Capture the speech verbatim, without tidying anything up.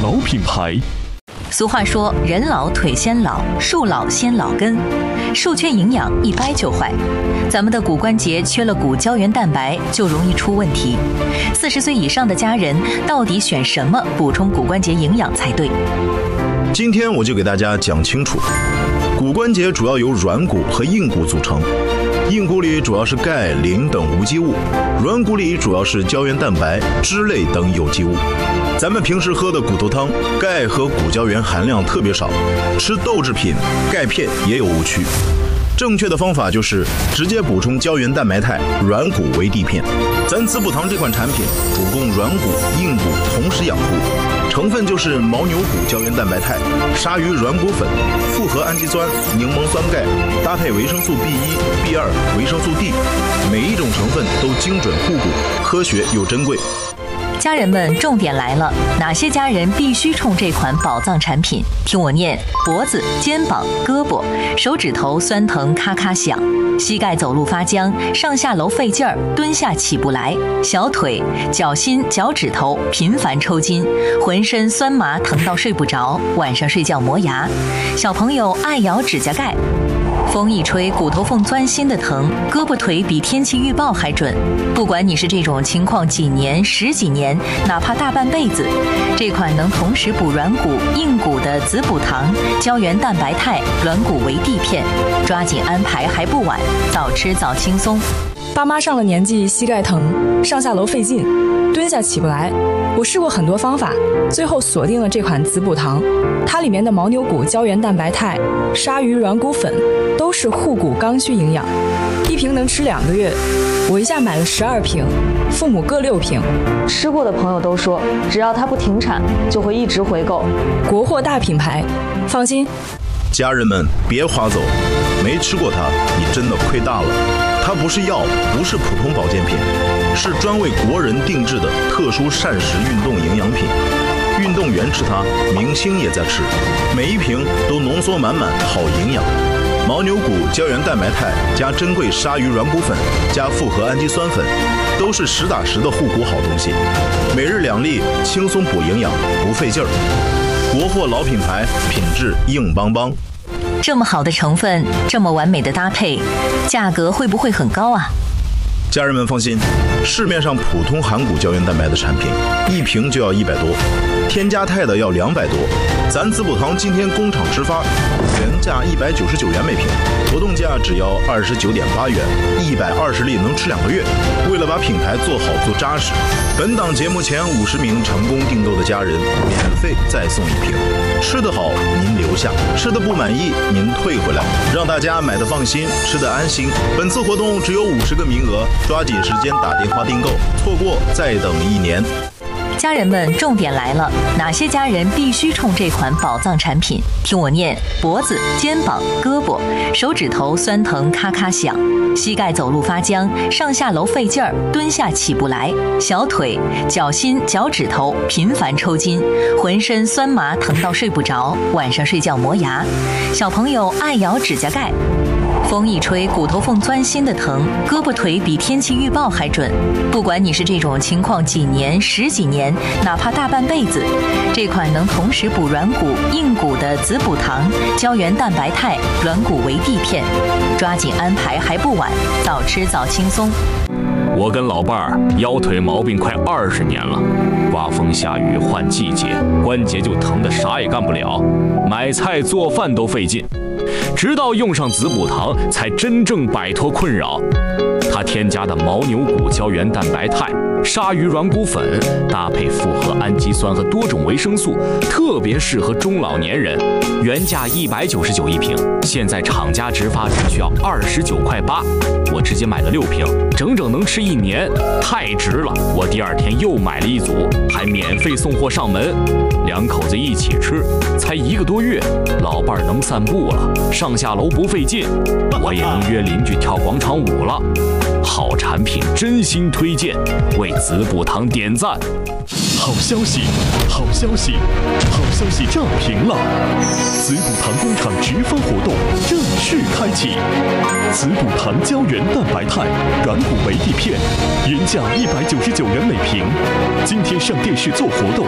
老品牌。 俗话说，人老腿先老，树老先老根，树缺营养一掰就坏。咱们的骨关节缺了骨胶原蛋白，就容易出问题。四十岁以上的家人到底选什么补充骨关节营养才对？ 今天我就给大家讲清楚。骨关节主要由软骨和硬骨组成，硬骨里主要是钙、磷等无机物，软骨里主要是胶原蛋白、脂类等有机物。咱们平时喝的骨头汤，钙和骨胶原含量特别少，吃豆制品、钙片也有误区。正确的方法就是直接补充胶原蛋白肽，软骨为地片。咱滋补堂这款产品主攻软骨、硬骨同时养护，成分就是牦牛骨胶原蛋白肽、鲨鱼软骨粉、复合氨基酸、柠檬酸钙，搭配维生素 B 一、B 二、维生素 D， 每一种成分都精准护骨，科学又珍贵。 家人们，重点来了，哪些家人必须冲这款宝藏产品？听我念：脖子、肩膀、胳膊、手指头酸疼咔咔响，膝盖走路发僵，上下楼费劲儿，蹲下起不来，小腿、脚心、脚趾头频繁抽筋，浑身酸麻疼到睡不着，晚上睡觉磨牙，小朋友爱咬指甲盖。风一吹，骨头缝钻心的疼，胳膊腿比天气预报还准。不管你是这种情况几年、十几年，哪怕大半辈子，这款能同时补软骨、硬骨的滋补堂胶原蛋白肽软骨为地片，抓紧安排还不晚，早吃早轻松。 爸妈上了年纪，膝盖疼，上下楼费劲，蹲下起不来。我试过很多方法，最后锁定了这款滋补堂。它里面的牦牛骨胶原蛋白肽、鲨鱼软骨粉都是护骨刚需营养，一瓶能吃两个月。我一下买了十二瓶，父母各六瓶。 吃过的朋友都说，只要它不停产，就会一直回购。 国货大品牌，放心。 家人们别划走，没吃过它，你真的亏大了。它不是药，不是普通保健品，是专为国人定制的特殊膳食运动营养品。运动员吃它，明星也在吃，每一瓶都浓缩满满好营养。牦牛骨胶原蛋白肽加珍贵鲨鱼软骨粉加复合氨基酸粉，都是实打实的护骨好东西。每日两粒，轻松补营养，不费劲儿。国货老品牌，品质硬邦邦。 这么好的成分，这么完美的搭配，价格会不会很高啊？ 家人们放心，市面上普通含骨胶原蛋白的产品，一瓶就要一百多，添加肽的要两百多。咱滋补堂今天工厂直发，原价一百九十九元每瓶，活动价只要二十九点八元，一百二十粒能吃两个月。为了把品牌做好做扎实，本档节目前五十名成功订购的家人，免费再送一瓶。吃得好您留下，吃得不满意您退回来，让大家买得放心，吃得安心。本次活动只有五十个名额，抓紧时间打电话订购，错过再等一年。 家人们，重点来了，哪些家人必须冲这款宝藏产品？听我念：脖子、肩膀、胳膊、手指头酸疼咔咔响，膝盖走路发僵，上下楼费劲儿，蹲下起不来，小腿、脚心、脚趾头频繁抽筋，浑身酸麻疼到睡不着，晚上睡觉磨牙，小朋友爱咬指甲盖。风一吹，骨头缝钻心的疼，胳膊腿比天气预报还准。不管你是这种情况几年、十几年，哪怕大半辈子，这款能同时补软骨、硬骨的滋补堂胶原蛋白肽软骨为地片，抓紧安排还不晚，早吃早轻松。 我跟老伴儿腰腿毛病快二十年了，刮风下雨换季节，关节就疼得啥也干不了，买菜做饭都费劲。直到用上滋补堂，才真正摆脱困扰。它添加的牦牛骨胶原蛋白肽、鲨鱼软骨粉，搭配复合氨基酸和多种维生素，特别适合中老年人。原价一百九十九一瓶，现在厂家直发只需要二十九块八，我直接买了六瓶，整整能吃一年，太值了！我第二天又买了一组，还免费送货上门。两口子一起吃，才一个多月，老伴儿能散步了，上下楼不费劲，我也能约邻居跳广场舞了。好产品真心推荐，为滋补堂点赞。 好消息，好消息，好消息涨停了！滋补堂工厂直发活动正式开启，滋补堂胶原蛋白肽软骨维地片，原价一百九十九元每瓶，今天上电视做活动，